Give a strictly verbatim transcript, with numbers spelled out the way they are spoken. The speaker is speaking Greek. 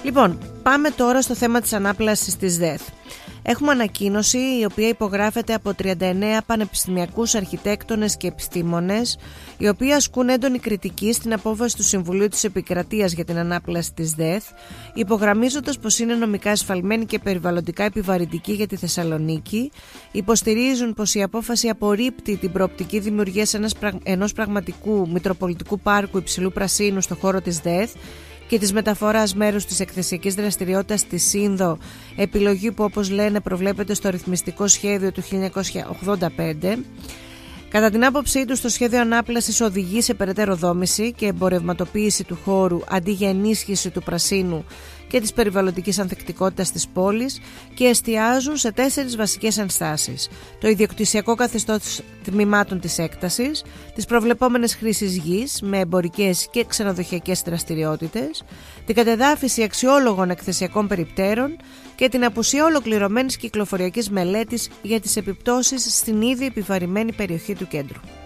Λοιπόν, πάμε τώρα στο θέμα της ανάπλασης της ΔΕΘ. Έχουμε ανακοίνωση η οποία υπογράφεται από τριάντα εννέα πανεπιστημιακούς αρχιτέκτονες και επιστήμονες, οι οποίοι ασκούν έντονη κριτική στην απόφαση του Συμβουλίου της Επικρατείας για την ανάπλαση της ΔΕΘ, υπογραμμίζοντας πως είναι νομικά ασφαλμένη και περιβαλλοντικά επιβαρυντική για τη Θεσσαλονίκη. Υποστηρίζουν πως η απόφαση απορρίπτει την προοπτική δημιουργίας ενός, πραγ... ενός πραγματικού μητροπολιτικού πάρκου υψηλού πρασίνου στο χώρο της ΔΕΘ και της μεταφοράς μέρους της εκθεσιακής δραστηριότητας στη Σύνδο, επιλογή που όπως λένε προβλέπεται στο ρυθμιστικό σχέδιο του χίλια εννιακόσια ογδόντα πέντε. Κατά την άποψή του, το σχέδιο ανάπλασης οδηγεί σε περαιτέρω δόμηση και εμπορευματοποίηση του χώρου αντί για ενίσχυση του πρασίνου και της περιβαλλοντικής ανθεκτικότητας της πόλης και εστιάζουν σε τέσσερις βασικές ενστάσεις: το ιδιοκτησιακό καθεστώς τμήματων της έκτασης, τις προβλεπόμενες χρήσεις γης με εμπορικές και ξενοδοχειακές δραστηριότητες, την κατεδάφιση αξιόλογων εκθεσιακών περιπτέρων και την απουσία ολοκληρωμένης κυκλοφοριακής μελέτης για τις επιπτώσεις στην ήδη επιβαρημένη περιοχή του κέντρου.